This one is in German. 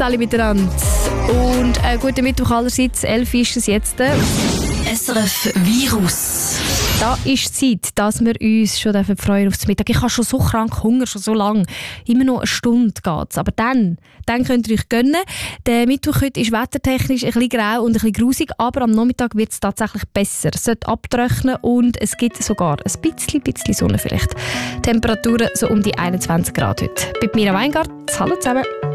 alle miteinander. Und guten Mittwoch allerseits. 11 ist es jetzt. SRF Virus. Da ist die Zeit, dass wir uns schon freuen auf den Mittag. Ich habe schon so krank Hunger, schon so lange. Immer noch eine Stunde geht's. Aber dann könnt ihr euch gönnen. Der Mittwoch heute ist wettertechnisch ein bisschen grau und ein bisschen grusig, aber am Nachmittag wird es tatsächlich besser. Es sollte abtrocknen und es gibt sogar ein bisschen Sonne vielleicht. Temperaturen so um die 21 Grad heute. Bei Mira Weingart, hallo zusammen.